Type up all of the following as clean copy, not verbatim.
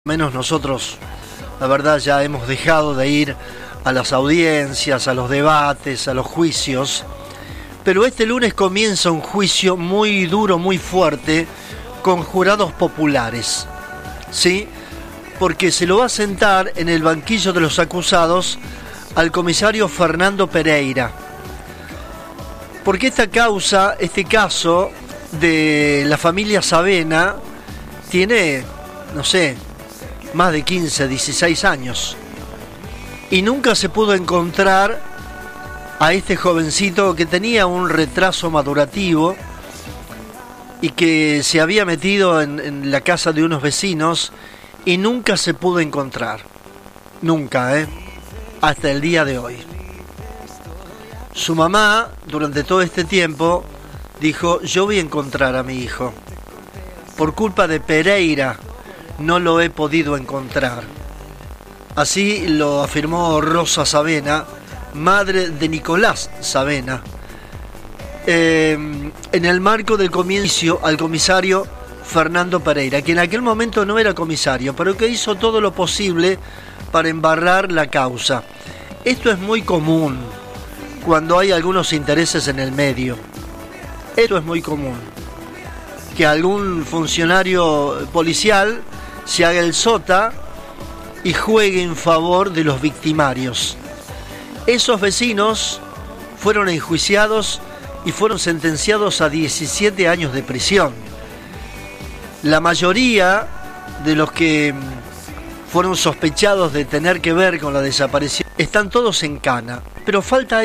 Menos nosotros, la verdad, ya hemos dejado de ir a las audiencias, a los debates, a los juicios, pero este lunes comienza un juicio muy duro, muy fuerte, con jurados populares, ¿sí? Porque se lo va a sentar en el banquillo de los acusados al comisario Fernando Pereira. Porque esta causa, este caso de la familia Savena tiene, no sé, más de 15, 16 años. Y nunca se pudo encontrar a este jovencito que tenía un retraso madurativo y que se había metido en la casa de unos vecinos y nunca se pudo encontrar. Nunca, hasta el día de hoy. Su mamá, durante todo este tiempo, dijo: yo voy a encontrar a mi hijo. Por culpa de Pereira no lo he podido encontrar. Así lo afirmó Rosa Savena, madre de Nicolás Savena, en el marco del comienzo al comisario Fernando Pereira, que en aquel momento no era comisario, pero que hizo todo lo posible para embarrar la causa. Esto es muy común cuando hay algunos intereses en el medio. Esto es muy común, que algún funcionario policial se haga el sota y juegue en favor de los victimarios. Esos vecinos fueron enjuiciados y fueron sentenciados a 17 años de prisión. La mayoría de los que fueron sospechados de tener que ver con la desaparición están todos en cana, pero falta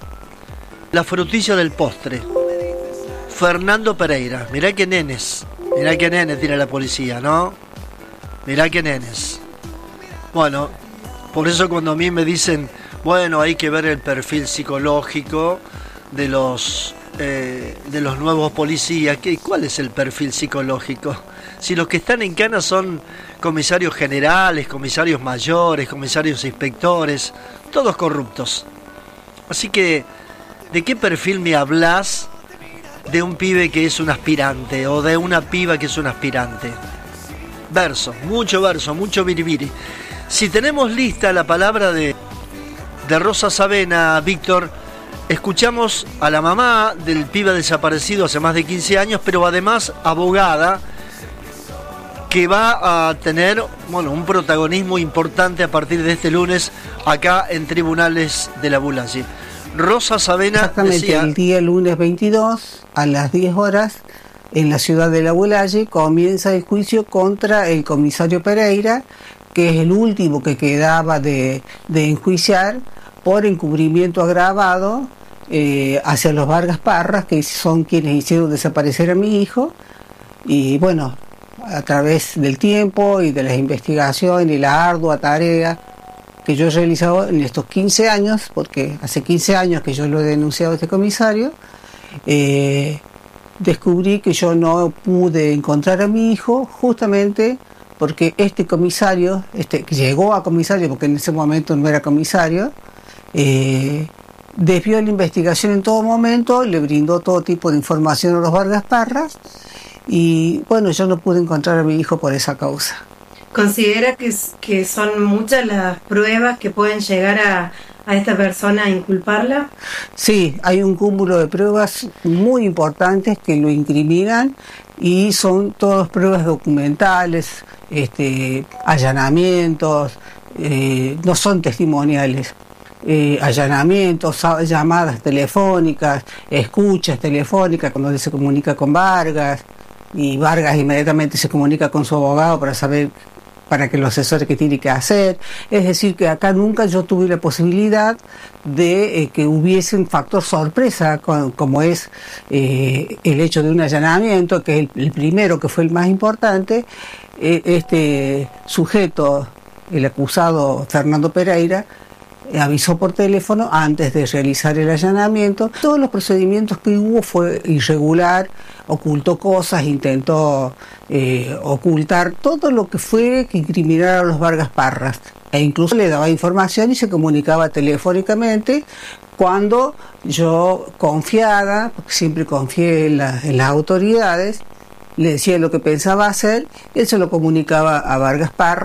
la frutilla del postre, Fernando Pereira. Mirá qué nenes tiene la policía, ¿no? Mirá qué nenes. Bueno, por eso cuando a mí me dicen, bueno, hay que ver el perfil psicológico de los nuevos policías. ¿Cuál es el perfil psicológico? Si los que están en cana son comisarios generales, comisarios mayores, comisarios inspectores, todos corruptos. Así que, ¿de qué perfil me hablas de un pibe que es un aspirante o de una piba que es un aspirante? Verso, mucho biribiri. Si tenemos lista la palabra de Rosa Savena, Víctor, escuchamos a la mamá del pibe desaparecido hace más de 15 años, pero además abogada, que va a tener, un protagonismo importante a partir de este lunes acá en Tribunales de la Bulaye. Rosa Savena exactamente decía, el día lunes 22 a las 10 horas en la ciudad de La Bulaye comienza el juicio contra el comisario Pereira, que es el último que quedaba de enjuiciar por encubrimiento agravado hacia los Vargas Parras, que son quienes hicieron desaparecer a mi hijo. Y bueno, a través del tiempo y de las investigaciones y la ardua tarea que yo he realizado en estos 15 años, porque hace 15 años que yo lo he denunciado a este comisario, descubrí que yo no pude encontrar a mi hijo justamente porque este comisario, que llegó a comisario porque en ese momento no era comisario, desvió la investigación en todo momento, le brindó todo tipo de información a los Vargas Parras y bueno, yo no pude encontrar a mi hijo por esa causa. ¿Considera que son muchas las pruebas que pueden llegar a esta persona a inculparla? Sí, hay un cúmulo de pruebas muy importantes que lo incriminan y son todas pruebas documentales, allanamientos, no son testimoniales. Allanamientos, llamadas telefónicas, escuchas telefónicas cuando él se comunica con Vargas y Vargas inmediatamente se comunica con su abogado para que lo asesore qué tiene que hacer. Es decir, que acá nunca yo tuve la posibilidad de que hubiese un factor sorpresa como es el hecho de un allanamiento, que es el primero, que fue el más importante. Este sujeto, el acusado Fernando Pereira, avisó por teléfono antes de realizar el allanamiento. Todos los procedimientos que hubo fue irregular, ocultó cosas, intentó ocultar todo lo que fue que incriminara a los Vargas Parras, e incluso le daba información y se comunicaba telefónicamente cuando yo, confiada, porque siempre confié en las autoridades, le decía lo que pensaba hacer, él se lo comunicaba a Vargas Parras.